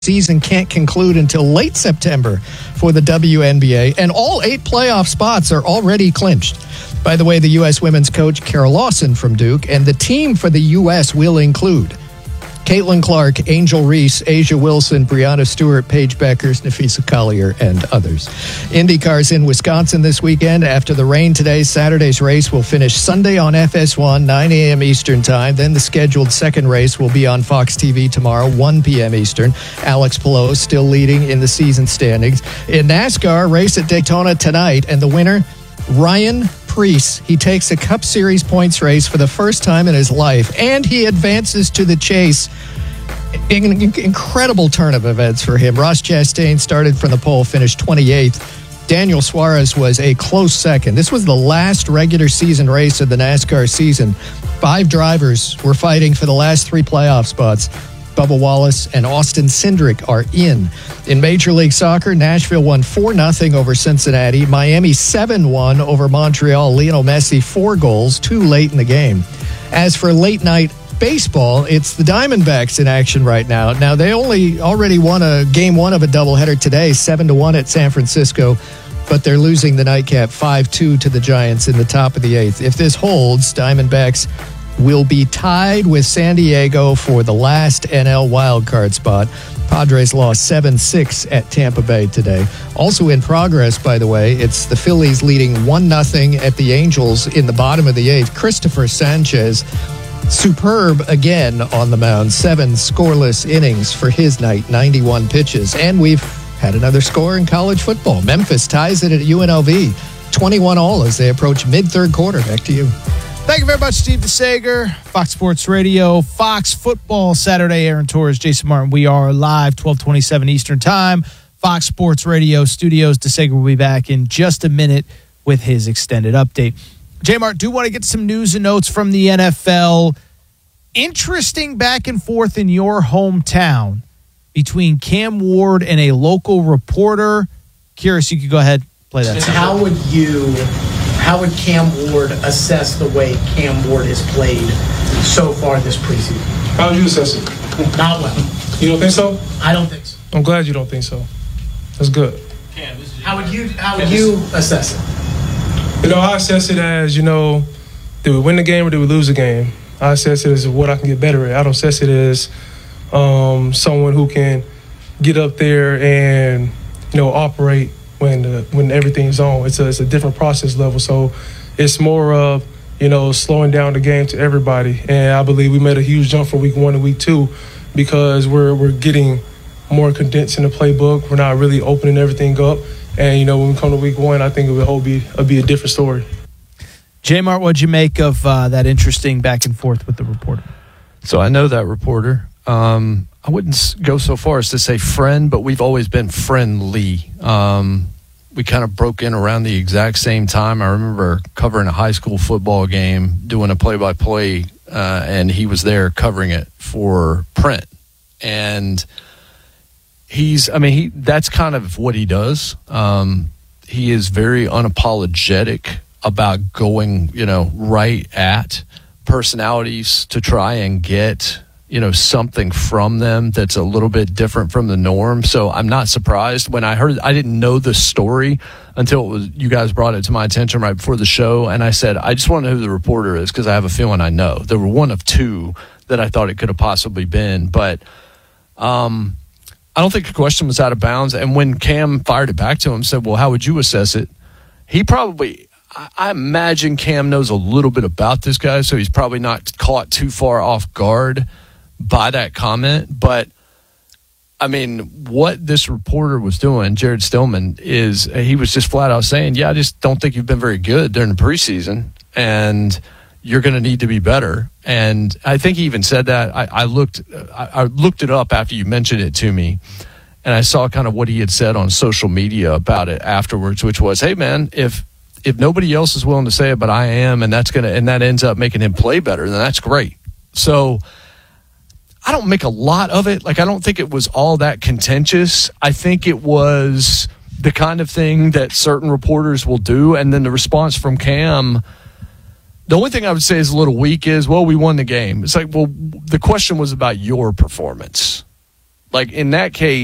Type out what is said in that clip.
season can't conclude until late September for the WNBA, and all 8 playoff spots are already clinched. By the way, the U.S. women's coach, Kara Lawson from Duke, and the team for the U.S. will include Caitlin Clark, Angel Reese, Asia Wilson, Brianna Stewart, Paige Beckers, Nafisa Collier, and others. IndyCar's in Wisconsin this weekend. After the rain today, Saturday's race will finish Sunday on FS1, 9 a.m. Eastern Time. Then the scheduled second race will be on Fox TV tomorrow, 1 p.m. Eastern. Alex Palou still leading in the season standings. In NASCAR, race at Daytona tonight, and the winner, Ryan Preece. He takes a Cup Series points race for the first time in his life, and he advances to the chase. Incredible turn of events for him. Ross Chastain started from the pole, finished 28th. Daniel Suarez was a close second. This was the last regular season race of the NASCAR season. 5 drivers were fighting for the last 3 playoff spots. Bubba Wallace and Austin Cindric are in. In Major League Soccer, Nashville won 4-0 over Cincinnati. Miami 7-1 over Montreal. Lionel Messi 4 goals, too late in the game. As for late night baseball, it's the Diamondbacks in action right now. Now, they already won a game 1 of a doubleheader today, 7-1 at San Francisco, but they're losing the nightcap 5-2 to the Giants in the top of the 8th. If this holds, Diamondbacks will be tied with San Diego for the last NL wildcard spot. Padres lost 7-6 at Tampa Bay today. Also in progress, by the way, it's the Phillies leading 1-0 at the Angels in the bottom of the 8th. Christopher Sanchez, superb again on the mound. 7 scoreless innings for his night, 91 pitches. And we've had another score in college football. Memphis ties it at UNLV, 21-all as they approach mid-third quarter. Back to you. Thank you very much, Steve DeSager, Fox Sports Radio, Fox Football Saturday. Aaron Torres, Jason Martin. We are live, 12:27 Eastern Time. Fox Sports Radio Studios. DeSager will be back in just a minute with his extended update. J. Mart, do want to get some news and notes from the NFL. Interesting back and forth in your hometown between Cam Ward and a local reporter. Curious, you could go ahead, play that. How would Cam Ward assess the way Cam Ward has played so far this preseason? How would you assess it? Not well. You don't think so? I don't think so. I'm glad you don't think so. That's good. How would you assess it? I assess it as, did we win the game or did we lose the game? I assess it as what I can get better at. I don't assess it as someone who can get up there and, operate when everything's on. It's a different process level. So it's more of, slowing down the game to everybody. And I believe we made a huge jump from week 1 to week 2 because we're getting more condensed in the playbook. We're not really opening everything up. And, when we come to week 1, I think it'll be a different story. J. Mart, what'd you make of that interesting back and forth with the reporter? So I know that reporter. I wouldn't go so far as to say friend, but we've always been friendly. We kind of broke in around the exact same time. I remember covering a high school football game, doing a play-by-play, and he was there covering it for print. And that's kind of what he does. He is very unapologetic about going, right at personalities to try and get something from them that's a little bit different from the norm. So I'm not surprised when I didn't know the story until you guys brought it to my attention right before the show. And I said, I just want to know who the reporter is because I have a feeling I know. There were one of 2 that I thought it could have possibly been. But I don't think the question was out of bounds. And when Cam fired it back to him, said, well, how would you assess it? He probably, I imagine Cam knows a little bit about this guy, so he's probably not caught too far off guard by that comment. But what this reporter was doing, Jared Stillman, is he was just flat out saying, I just don't think you've been very good during the preseason and you're going to need to be better. And I think he even said that. I looked it up after you mentioned it to me, and I saw kind of what he had said on social media about it afterwards, which was, hey man, if nobody else is willing to say it, but I am, and that ends up making him play better, then that's great. So I don't make a lot of it. I don't think it was all that contentious. I think it was the kind of thing that certain reporters will do. And then the response from Cam, the only thing I would say is a little weak is, well, we won the game. It's well, the question was about your performance. Like in that case,